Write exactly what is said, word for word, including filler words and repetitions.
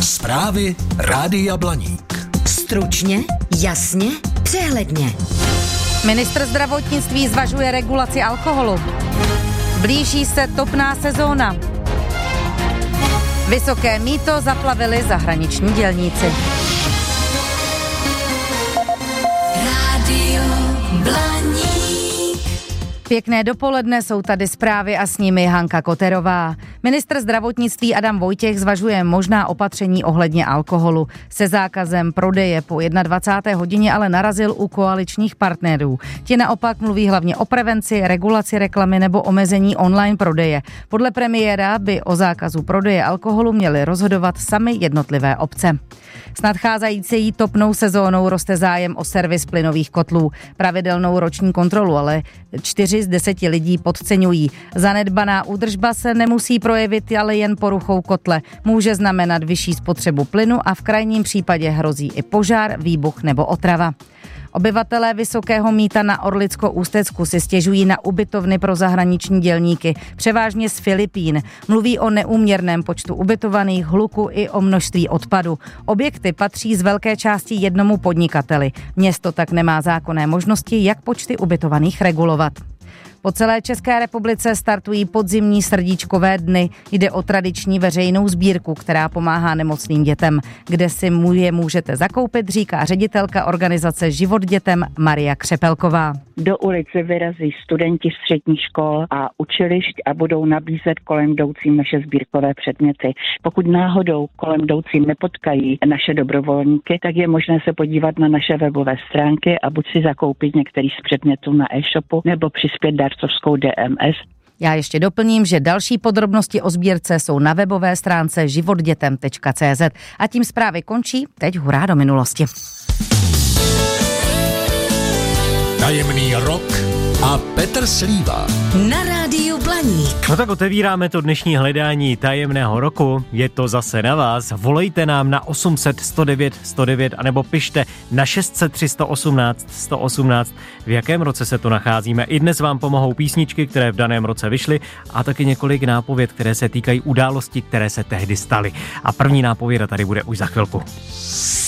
Zprávy Rádia Blaník. Stručně, jasně, přehledně. Ministr zdravotnictví zvažuje regulaci alkoholu. Blíží se topná sezóna. Vysoké mýto zaplavili zahraniční dělníci. Rádio Blaník. Pěkné dopoledne, jsou tady zprávy a s nimi Hanka Koterová. Ministr zdravotnictví Adam Vojtěch zvažuje možná opatření ohledně alkoholu. Se zákazem prodeje po dvacáté jedné hodině ale narazil u koaličních partnerů. Ti naopak mluví hlavně o prevenci, regulaci reklamy nebo omezení online prodeje. Podle premiéra by o zákazu prodeje alkoholu měly rozhodovat samy jednotlivé obce. S nadcházející topnou sezónou roste zájem o servis plynových kotlů. Pravidelnou roční kontrolu ale čtyři z deseti lidí podceňují. Zanedbaná údržba se nemusí projevit ale jen poruchou kotle. Může znamenat vyšší spotřebu plynu a v krajním případě hrozí i požár, výbuch nebo otrava. Obyvatelé Vysokého Mýta na Orlicko-Ústecku si stěžují na ubytovny pro zahraniční dělníky, převážně z Filipín. Mluví o neúměrném počtu ubytovaných, hluku i o množství odpadu. Objekty patří z velké části jednomu podnikateli. Město tak nemá zákonné možnosti, jak počty ubytovaných regulovat. Po celé České republice startují podzimní srdíčkové dny. Jde o tradiční veřejnou sbírku, která pomáhá nemocným dětem. Kde si je můžete zakoupit, říká ředitelka organizace Život dětem Maria Křepelková. Do ulice vyrazí studenti středních škol a učilišť a budou nabízet kolem jdoucím naše sbírkové předměty. Pokud náhodou kolem jdoucím nepotkají naše dobrovolníky, tak je možné se podívat na naše webové stránky a buď si zakoupit některý z předmětů na e-shopu nebo přispět darcovskou D M S. Já ještě doplním, že další podrobnosti o sbírce jsou na webové stránce život dětem tečka cé zet. A tím zprávy končí, teď hurá do minulosti. Tajemný rok a Petr Slíva. Na rádiu Blaník. No tak otevíráme to dnešní hledání tajemného roku. Je to zase na vás. Volejte nám na osm set sto devět sto devět anebo pište na šest set tři sto osmnáct sto osmnáct. V jakém roce se to nacházíme? I dnes vám pomohou písničky, které v daném roce vyšly a taky několik nápověd, které se týkají událostí, které se tehdy staly. A první nápověda tady bude už za chvilku.